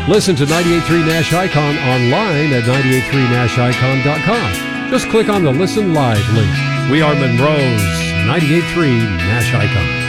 Listen to 98.3 Nash Icon online at 983nashicon.com. Just click on the Listen Live link. We are Monroe's 98.3 Nash Icon.